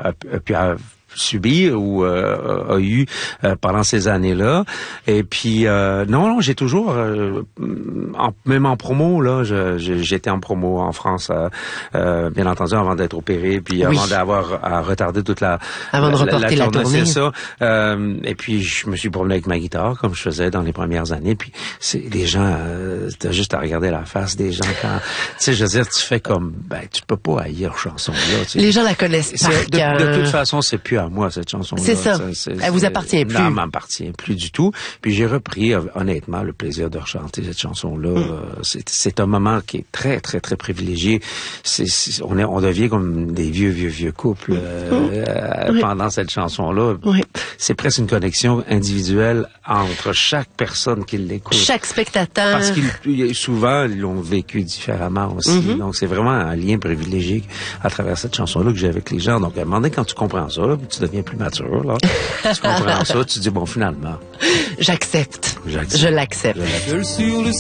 a pu subir ou a eu pendant ces années-là. Et puis non, j'ai toujours même en promo là, j'étais en promo en France bien entendu avant d'être opéré, puis avant d'avoir à retarder toute avant de reporter la tournée. C'est ça. Et puis je me suis promené avec ma guitare comme je faisais dans les premières années, puis les gens t'as juste à regarder la face des gens quand tu sais, je veux dire, tu fais comme tu peux pas haïr chanson là, tu sais. Les gens la connaissent de toute façon, c'est plus à moi cette chanson-là. C'est ça. Elle vous appartient plus. Non, elle m'appartient plus du tout. Puis j'ai repris honnêtement le plaisir de rechanter cette chanson-là. C'est un moment qui est très très très privilégié. On devient comme des vieux couples pendant cette chanson-là. C'est presque une connexion individuelle entre chaque personne qui l'écoute. Chaque spectateur. Parce qu'ils souvent ils l'ont vécu différemment aussi. Donc c'est vraiment un lien privilégié à travers cette chanson-là que j'ai avec les gens. Donc à un moment donné, quand tu comprends ça, là, tu deviens plus mature, là. Tu comprends ça, tu dis bon finalement. J'accepte. Je l'accepte.